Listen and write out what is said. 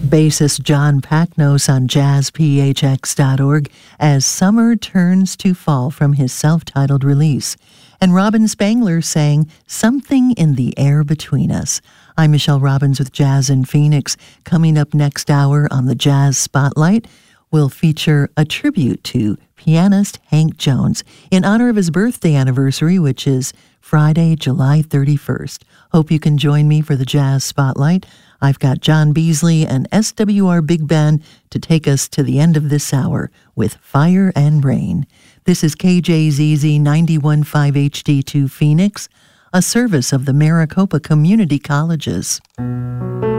Bassist John Packnos on jazzphx.org as Summer Turns to Fall from his self-titled release. And Robin Spangler sang Something in the Air Between Us. I'm Michelle Robbins with Jazz in Phoenix. Coming up next hour on the Jazz Spotlight, we'll feature a tribute to pianist Hank Jones in honor of his birthday anniversary, which is Friday, July 31st. Hope you can join me for the Jazz Spotlight. I've got John Beasley and SWR Big Band to take us to the end of this hour with Fire and Rain. This is KJZZ 91.5 HD2 Phoenix, a service of the Maricopa Community Colleges.